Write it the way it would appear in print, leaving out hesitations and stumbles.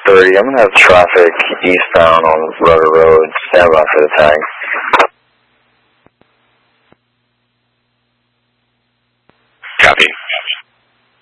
30. I'm going to have traffic eastbound on Rudder Road. Stand by for the tag. Copy.